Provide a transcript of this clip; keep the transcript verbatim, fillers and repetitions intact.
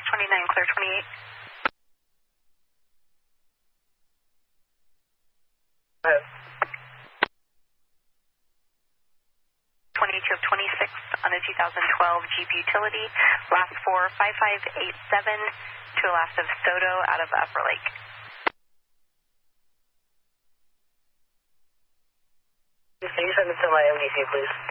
twenty-nine, clear twenty-eight. Yes. twenty-two of twenty-six on a two thousand twelve Jeep Utility. Last four, five five eight seven to a last of Soto out of Upper Lake. Can you send it to my M D C, please?